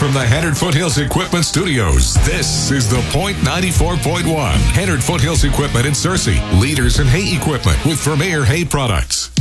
from the Hennard Foothills Equipment Studios, this is The Point 94.1. Hennard Foothills Equipment in Searcy. Leaders in hay equipment with Vermeer Hay Products.